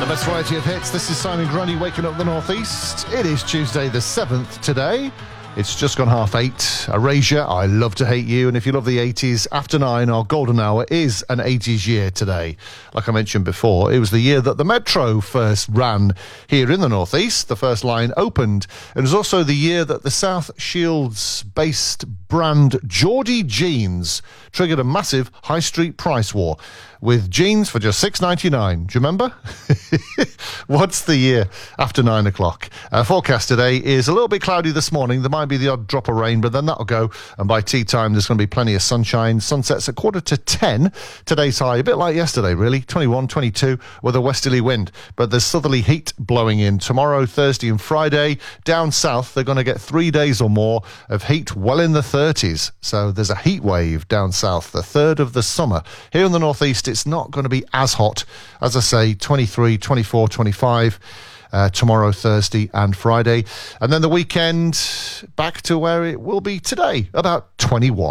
best variety of hits. This is Simon Grundy waking up the Northeast. It is Tuesday the 7th today. It's just gone 8:30. Erasure, I Love to Hate You. And if you love the 80s, After 9, our golden hour, is an 80s year today. Like I mentioned before, it was the year that the Metro first ran here in the Northeast. The first line opened. It was also the year that the South Shields-based brand Geordie Jeans triggered a massive high street price war, with jeans for just $6.99. Do you remember? What's the year after 9 o'clock? Forecast today is a little bit cloudy this morning. There might be the odd drop of rain, but then that'll go. And by tea time, there's going to be plenty of sunshine. Sunset's at 9:45. Today's high, a bit like yesterday, really. 21, 22 with a westerly wind. But there's southerly heat blowing in tomorrow, Thursday and Friday. Down south, they're going to get 3 days or more of heat well in the 30s. So there's a heat wave down south, the third of the summer. Here in the Northeast, it's not going to be as hot. As I say, 23, 24, 25 tomorrow, Thursday and Friday. And then the weekend, back to where it will be today, about 21.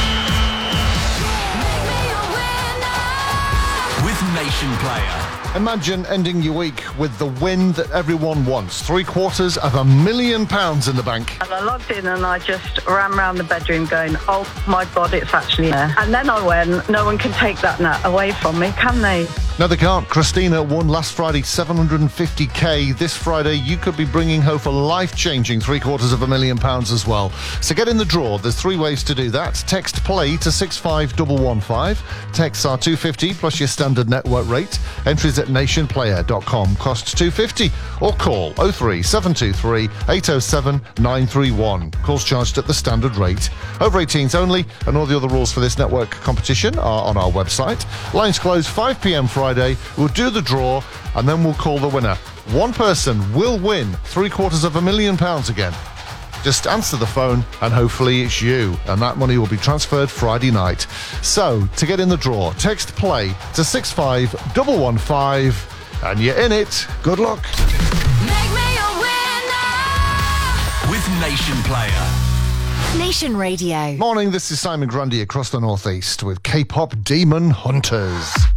With Nation Player. Imagine ending your week with the win that everyone wants. £750,000 in the bank. And I logged in and I just ran around the bedroom going, oh my God, it's actually there. And then I went, no one can take that nut away from me, can they? No, they can't. Christina won last Friday $750,000. This Friday, you could be bringing home a life-changing £750,000 as well. So get in the draw. There's 3 ways to do that. Text PLAY to 65115. Texts are $250 plus your standard network rate. Entries at nationplayer.com. Costs $250. Or call 03723 807 931. Calls charged at the standard rate. Over 18s only, and all the other rules for this network competition are on our website. Lines close 5 p.m. Friday. We'll do the draw, and then we'll call the winner. One person will win £750,000 again. Just answer the phone, and hopefully it's you, and that money will be transferred Friday night. So, to get in the draw, text PLAY to 65115, and you're in it. Good luck. Make me a winner With Nation Player. Nation Radio. Morning, this is Simon Grundy across the Northeast with K-pop Demon Hunters.